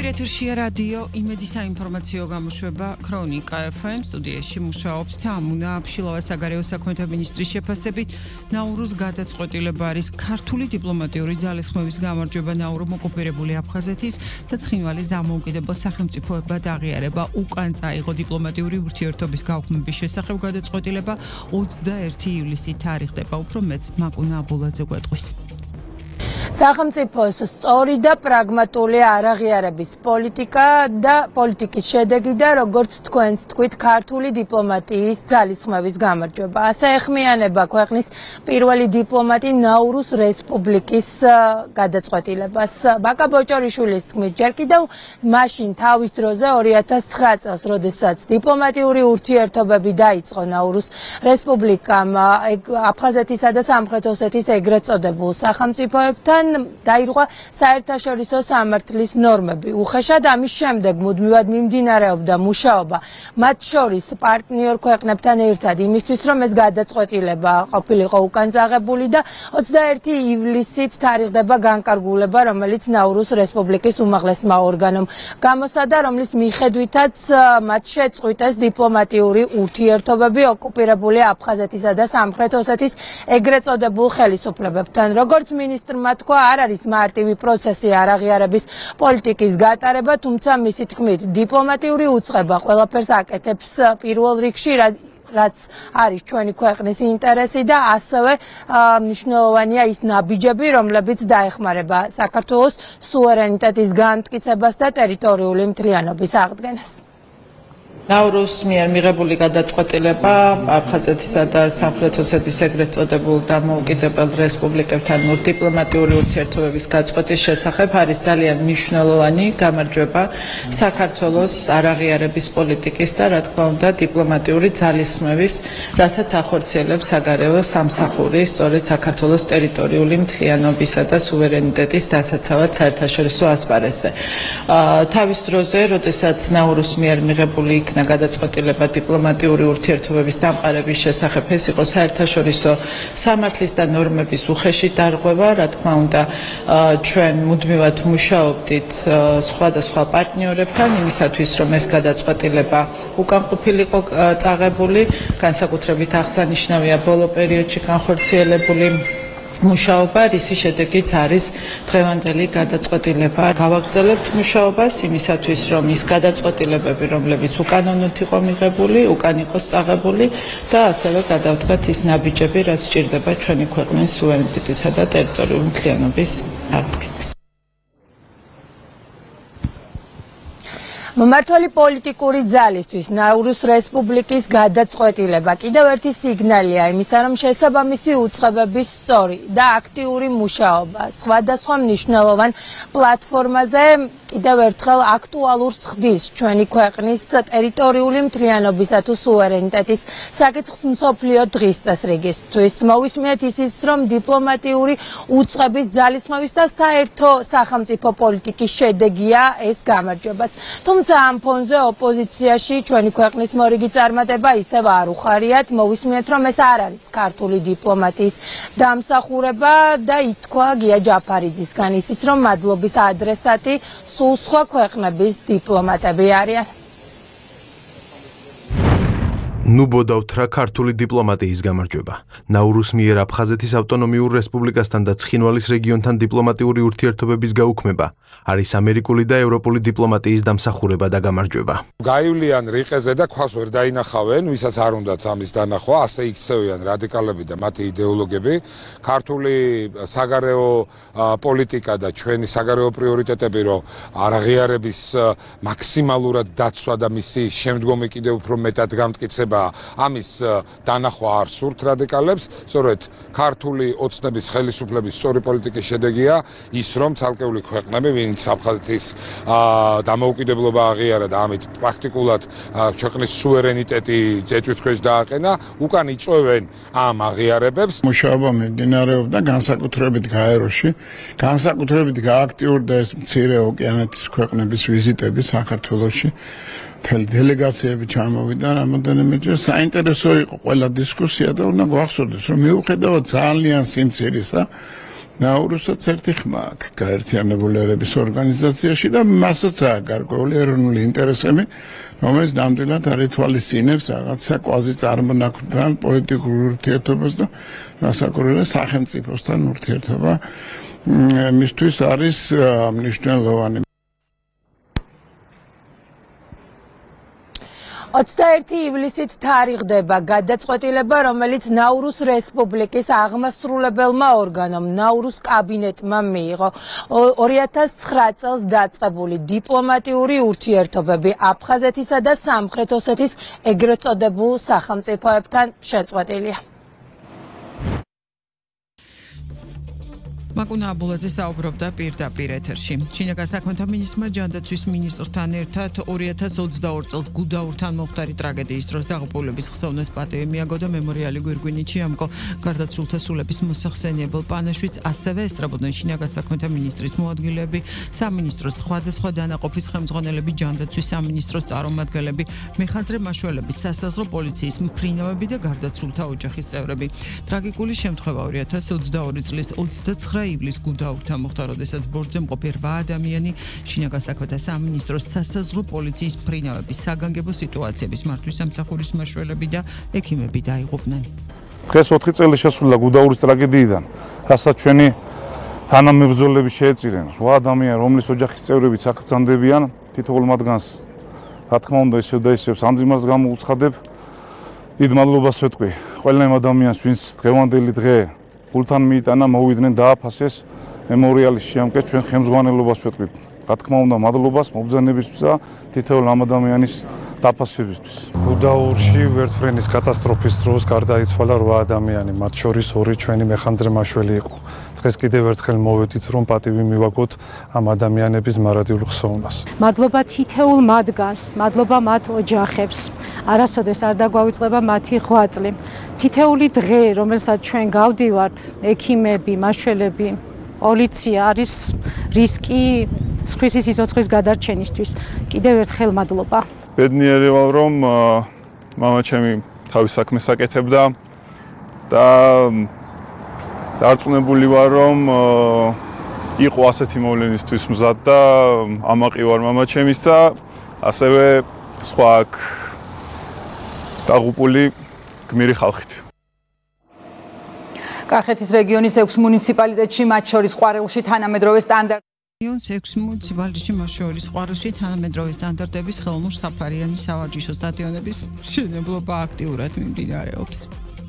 ეთერშია რადიო იმედი საინფორმაციო გამოშვება ქრონიკა FM სტუდიაში მუშაობს თამუნა აფშილოვა საგარეო საქმეთა მინისტრის შეფასებით ნაურუზ გადაწყვეტილება არის ქართული დიპლომატიური ძალისხმევის გამარჯვება ნაურომ ოკუპირებული აფხაზეთის და ცხინვალის დამოუკიდებელ სახელმწიფოებად აღიარება უკან წაიღო დიპლომატიური ურთიერთობის გაუქმების შესახებ გადაწყვეტილება 21 ივლისით თარიღდება უფრო მეც მაკუნა აბულაძე გვეტყვის სახელმწიფოს სწორი და პრაგმატული არაღიარების პოლიტიკა და პოლიტიკის შედეგი და როგორც თქვენს თქვით ქართული დიპლომატიის ძალისხმევის გამარჯვება. ასე ეხმიანება ქვეყნის პირველი დიპლომატი ნაურუს რესპუბლიკის გადაწყვეტილებას. ბაკა ბოჭორიშვილის თქმით, ჯერ კიდევ მაშინ თავის დროზე 2009 წელს, როდესაც დიპლომატიური ურთიერთობები დაიწყო ნაურუს რესპუბლიკამ აფხაზეთისა და სამხრეთ ოსეთის ეგრეთ წოდებულ სახელმწიფოებთან დაირღვა საერთაშორისო სამართლის ნორმები. უხეშად ამის შემდეგ მუდმივად მიმდინარეობდა მუშაობა მათ შორის პარტნიორ ქვეყნებთან ერთად იმისთვის, რომ ეს გადაწყვეტილება ყოფილიყო უკანწაღებული და 21 ივლისით თარიღდება განკარგულება, რომელიც ნაურუს რესპუბლიკის უმაღლესმა ორგანომ გამოსადა, რომლის მიხედვითაც მათ შეწყვიტეს დიპლომატიური ურთიერთობები ოკუპირებული აფხაზეთისა და სამხრეთ ოსეთის ეგრეთ წოდებულ ხელისუფლებებთან. როგორც მინისტრმა არ არის მარტივი პროცესი არაღიარების პოლიტიკის გატარება, თუმცა მისი თქმით, დიპლომატიური უწყება ყველაფერს აკეთებს პირველ რიგში, რაც არის ჩვენი ქვეყნის ინტერესი და ასევე მნიშვნელოვანია ის ნაბიჯები, რომლებიც დაეხმარება საქართველოს სუვერენიტეტის განმტკიცებას და ტერიტორიული მთლიანობის აღდგენას. ნაურუს მიერ მიღებული გადაწყვეტილება აფხაზეთისა და სამხრეთ ოსეთის ეგრეთ წოდებულ დამოუკიდებელ რესპუბლიკებთან დიპლომატიური ურთიერთობების გაწყვეტის შესახებ არის ძალიან მნიშვნელოვანი გამარჯვება საქართველოს არაღიარების პოლიტიკის და რა თქმა უნდა დიპლომატიური ძალისხმევის, რასაც ახორციელებს საგარეო სამსახური სწორედ საქართველოს ტერიტორიული მთლიანობისა და სუვერენიტეტის დასაცავად საერთაშორისო ასპარეზზე. თავის დროზე, როდესაც ნაურუს მიერ მიღებული იქნა გადაწყვეტილება დიპლომატიური ურთიერთობების დამყარების შესახებ, ეს იყო საერთაშორისო სამართლის და ნორმების უხეში დარღვევა. რა თქმა უნდა, ჩვენ მუდმივად მუშაობდით სხვადასხვა პარტნიორებთან იმისათვის, რომ ეს გადაწყვეტილება უკან ყოფილიყო წაღებული, განსაკუთრებით აღსანიშნავია ბოლო პერიოდში განხორციელებული მუშაობა, რისი შედეგიც არის დღევანდელი გადაწყვეტილება. გავაგრძელებთ მუშაობას იმისათვის, რომ ის გადაწყვეტილებები, რომლებიც უკანონოდ იყო მიღებული, უკან იყოს წაღებული და ასევე გადავდგათ ის ნაბიჯები, რაც სჭირდება ჩვენი ქვეყნის სუვერენიტეტისა და ტერიტორიული მთლიანობის აღდგენას. მმართველი პოლიტიკური ძალისთვის ნაურუს რესპუბლიკის გადაწყვეტილება კიდევ ერთი სიგნალია იმისა, რომ შესაბამისი უწყებების სწორი და აქტიური მუშაობა სხვადასხვა მნიშვნელოვან პლატფორმაზე კიდევ ერთხელ აქტუალურს ხდის ჩვენი ქვეყნის ტერიტორიული მთლიანობისა თუ სუვერენიტეტის საკითხს მსოფლიო დღის წესრიგისთვის. მოვისმენთ ისიც, რომ დიპლომატიური უწყების ძალისხმევის და საერთო სახელმწიფო პოლიტიკის შედეგია ეს გამარჯვებაც. თუმცა ამ ფონზე ოპოზიციაში ჩვენი ქვეყნის მორიგი წარმატება ისევ არ უხარიათ. მოვისმენთ, რომ ეს არ არის ქართული დიპლომატიის დამსახურება და ითქვა გია ჯაფარიძისგან ისიც, რომ მადლობის ადრესატი სულ სხვა ქვეყნების დიპლომატები არიან. ნუბოდავთ რა ქართული დიპლომატიის გამარჯვება. ნაურუს მიერ აფხაზეთის ავტონომიურ რესპუბლიკასთან და ცხინვალის რეგიონთან დიპლომატიური ურთიერთობების გაუქმება არის ამერიკული და ევროპული დიპლომატიის დამსახურება და გამარჯვება. გაივლიან რიყეზე და ქვას ვერ დაინახავენ, ვისაც არ უნდათ ამის დანახვა, ასე იქცევიან რადიკალები და მათი იდეოლოგები. ქართული საგარეო პოლიტიკა და ჩვენი საგარეო პრიორიტეტები, რომ არაღიარების მაქსიმალურად დაცვა და მისი შემდგომი კიდევ უფრო მეტად გამტკიცება ამის დანახვა არ სურთ რადიკალებს, სწორედ ქართული ოცნების ხელისუფლების სწორი პოლიტიკის შედეგია ის, რომ ცალკეული ქვეყნები, ვინც აფხაზეთის დამოუკიდებლობა აღიარა და ამით პრაქტიკულად ქვეყნის სუვერენიტეტი ეჭვის ქვეშ დააყენა, უკან იწვევენ ამ აღიარებებს. მუშაობა მიმდინარეობდა განსაკუთრებით გაეროში, განსაკუთრებით გააქტიურდა ეს მცირე ოკეანეთის ქვეყნების ვიზიტები საქართველოში. დელეგაციები ჩამოვიდა რამოდენიმეჯერ. საინტერესო იყო ყველა დისკუსია და უნდა გვახსოვდეს, რომ მიუხედავად ძალიან სიმცირისა ნაურუსაც ერთი ხმა აქვს გაერთიანებული ერების ორგანიზაციაში და მასაც აქვს გარკვეული ეროვნული ინტერესები, რომელიც ნამდვილად არ ითვალისწინებს რაღაცა კვაზი წარმონაქმნთან პოლიტიკურ ურთიერთობას და რასაკვირველია სახელმწიფოსთან ურთიერთობა მისთვის არის მნიშვნელოვანი. 21 ივლისით თარიღდება გადაწყვეტილება, რომელიც ნაურუს რესპუბლიკის აღმასრულებელმა ორგანომ ნაურუს კაბინეტმა მიიღო 2009 წელს დაწყებული დიპლომატიური ურთიერთობები აფხაზეთისა და სამხრეთ ოსეთის ეგრეთ წოდებულ სახელმწიფოებთან შეწყვეტილია. მაკუნა აბულაძე საუბრობდა პირდაპირ ეთერში. შინაგან საქმეთა მინისტრმა ჯანდაცვის მინისტრთან ერთად 2022 წელს გუდაურთან მომხდარი ტრაგედიის დროს დაღუპულების ხსოვნას პატივი მიაგო და მემორიალი გვირგვინით შეამკო. გარდაცვლილთა სულების მოსახსენიებელ პანაშვიდს ასევე ესწრებოდნენ შინაგან საქმეთა მინისტრის მოადგილეები, სამინისტროს სხვადასხვა დანაყოფის ხელმძღვანელები, ჯანდაცვის სამინისტროს წარმომადგენლები, მეხანძრე მაშველების, სასაზღვრო პოლიციის მფრინავები და გარდაცვლილთა ოჯახის წევრები. ტრაგიკული შემთხვევა 2022 წლის 29 ივლისს გუდაურთან მოხდა, როდესაც ბორცვზე მყოფი 8 ადამიანი შინაგან საქმეთა სამინისტროს სასაზღვრო პოლიციის მფრინავების, საგანგებო სიტუაციების მართვის სამსახურის მაშველები და ექიმები დაიღუპნენ. დღეს 4 წელი შესრულა გუდაურის ტრაგედიიდან, რასაც ჩვენი თანამებრძოლები შეეწირნენ. 8 ადამიანი, რომლის ოჯახის წევრებიც აღწანდებიან, თითოეულ მათგანს, რა თქმა უნდა, ისევ და ისევ სამძიმარს გამოუცხადებ. დიდ მადლობას ვეთქვი ყველა იმ ადამიანს, ვინც დღევანდელი დღე გულთან მიიტანა, მოვიდნენ, დააფასეს მემორიალის შეამკეთ, ჩვენ ხელმძღვანელობას ვეთქვით. რა თქმა უნდა, მადლობას მობრძანებისთვის და თითოეულ ამ ადამიანის დაფასებისთვის. გუდაურში ვერტმფრენის კატასტროფის დროს გარდაიცვალა 8 ადამიანი, მათ შორის 2 ჩვენი მეხანძრე მაშველი იყო. დღეს კიდევ ერთხელ მოვედით, რომ პატივი მივაგოთ ამ ადამიანების მარადიულ ხსოვნას. მადლობა თითოეულ მათგანს, მადლობა მათ ოჯახებს. არასოდეს არ დაგვავიწყდება მათი ღვაწლი. თითოეული დღე, რომელსაც ჩვენ გავდივართ, ექიმები, მაშველები, პოლიცია არის რისკი სხვისი სიცოცხლის გადარჩენისთვის. კიდევ ერთხელ მადლობა. ბედნიერი ვარ, რომ მამაჩემი თავის საქმეს აკეთებდა და დარწმუნებული ვარ, რომ იყო ასეთი მოვლენისთვის მზად და ამაყი ვარ მამაჩემის და ასევე სხვა აქ დაღუპული გმირი ხალხით. კახეთის რეგიონის 6 მუნიციპალიტეტში, მათ შორის ყვარელში თანამედროვე სტანდარტ რეგიონის 6 მუნიციპალიტეტში, მათ შორის ყვარელში თანამედროვე სტანდარტების ხელოვნურ საფარიანი სავარჯიშო სტადიონების მშენებლობა აქტიურად მიმდინარეობს.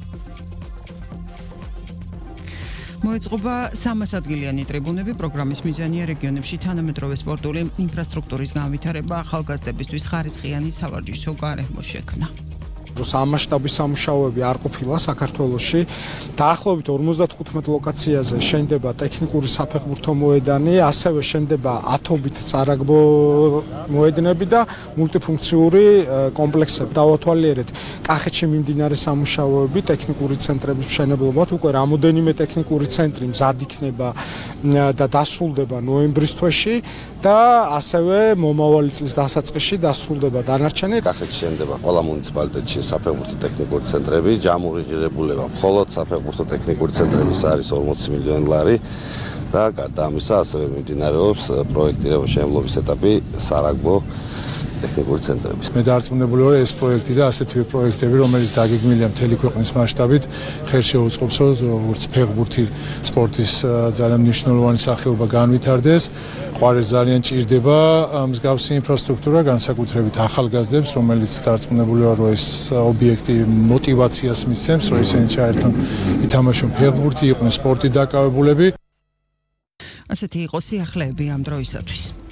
მოეწყობა 300 ადგილიანი ტრიბუნები. პროგრამის მიზანია რეგიონებში თანამედროვე სპორტული ინფრასტრუქტურის განვითარება, ახალგაზრდებისთვის ხარისხიანი სავარჯიშო გარემო შექმნა. სამასშტაბო სამუშაოები არ ყოფილა საქართველოში. დაახლოებით 55 ლოკაციაზე შენდება ტექნიკური საფეხბურთო მოედანი, ასევე შენდება ათობით წარაგბო მოედნები და მულტიფუნქციური კომპლექსები. დავათვალიერეთ კახეთში მიმდინარე სამუშაოები, ტექნიკური ცენტრების მშენებლობად. უკვე რამოდენიმე ტექნიკური ცენტრი მზად იქნება და დასრულდება ნოემბრის თვეში და ასევე მომავალი წლის დასაწყისში დასრულდება დანარჩენი. კახეთში შენდება ყველა მუნიციპალიტეტში საფეხბურთო ტექნიკური ცენტრები, ჯამური ღირებულება მხოლოდ საფეხბურთო ტექნიკური ცენტრების არის 40 მილიონი ლარი და გარდა ამისა ასევე მიმდინარეობს პროექტირება შემოვლობის ეტაპი სარაგბო ტექნიკური ცენტრების. მე დარწმუნებული ვარ, ეს პროექტი და ასეთივე პროექტები, რომელიც დაგეგმილია მთელი ქვეყნის მასშტაბით, ხელს შეუწყობს, როგორც ფეხბურთი სპორტის ძალიან მნიშვნელოვანი სახეობა განვითარდეს. ყვარელს ძალიან ჭირდება მსგავსი ინფრასტრუქტურა, განსაკუთრებით ახალგაზრდებს, რომელიც დარწმუნებული ვარ, რომ ეს ობიექტი мотиваციას მისცემს, რომ ისინი ჩაერთონ, ითამაშონ ფეხბურთი, იყვნენ სპორტით დაკავებულები. ასეთი იყო სიახლეები ამ დროისათვის.